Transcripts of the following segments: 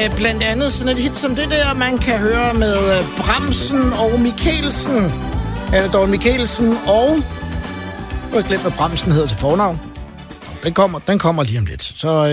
blandt andet sådan et hit som det der, man kan høre med Bramsen og Mikkelsen. Eller Dorte Mikkelsen og... Jeg har glemt, hvad Bramsen hedder til fornavn. Den kommer lige om lidt.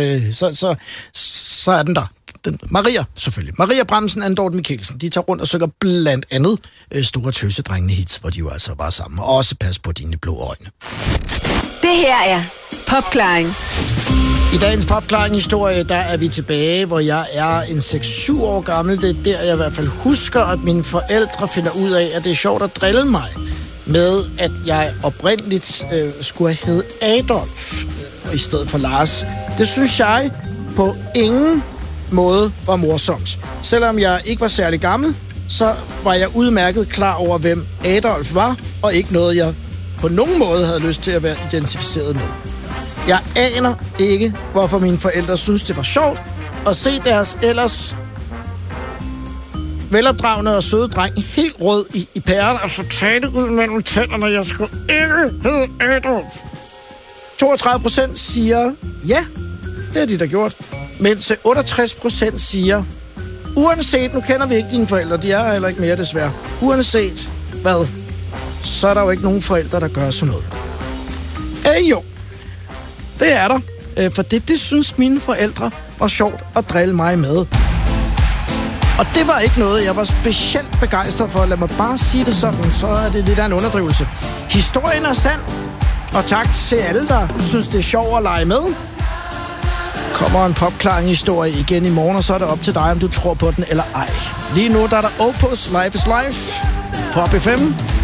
Så er den der. Maria, selvfølgelig. Maria Bramsen og Dorte Mikkelsen, de tager rundt og synger blandt andet store tøsedrengende hits, hvor de jo altså var sammen. Og også pas på dine blå øjne. Det her er Popklaring. I dagens Popklaring-historie, der er vi tilbage, hvor jeg er en 6-7 år gammel. Det er der, jeg i hvert fald husker, at mine forældre finder ud af, at det er sjovt at drille mig med, at jeg oprindeligt skulle have heddet Adolf i stedet for Lars. Det synes jeg på ingen måde var morsomt. Selvom jeg ikke var særlig gammel, så var jeg udmærket klar over, hvem Adolf var, og ikke noget, jeg på nogen måde havde lyst til at være identificeret med. Jeg aner ikke, hvorfor mine forældre synes, det var sjovt at se deres ellers velopdragende og søde dreng helt rød i pæren og så tale ud mellem tænderne, jeg skulle ikke hedde Adolf. 32% siger, ja, det har de da gjort. Mens 68% siger, uanset, nu kender vi ikke dine forældre, de er heller ikke mere desværre. Uanset hvad, så er der jo ikke nogen forældre, der gør sådan noget. Jo, det er der. For det synes mine forældre var sjovt at drille mig med. Og det var ikke noget, jeg var specielt begejstret for. Lad mig bare sige det sådan, så er det lidt af en underdrivelse. Historien er sand, og tak til alle, der synes, det er sjovt at lege med. Kommer en Popklaring-historie igen i morgen, og så er det op til dig, om du tror på den eller ej. Lige nu der er der Opus, Life is Life, Pop FM.